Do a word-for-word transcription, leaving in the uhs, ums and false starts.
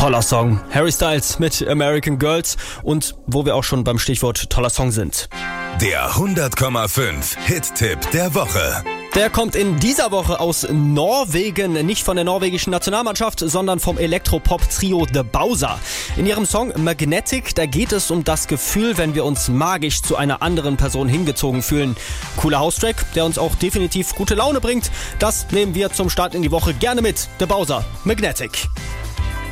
Toller Song. Harry Styles mit American Girls und wo wir auch schon beim Stichwort toller Song sind. Der hundert Komma fünf Hit-Tipp der Woche. Der kommt in dieser Woche aus Norwegen, nicht von der norwegischen Nationalmannschaft, sondern vom Elektropop-Trio The Bowser. In ihrem Song Magnetic, da geht es um das Gefühl, wenn wir uns magisch zu einer anderen Person hingezogen fühlen. Cooler House-Track, der uns auch definitiv gute Laune bringt. Das nehmen wir zum Start in die Woche gerne mit. The Bowser, Magnetic.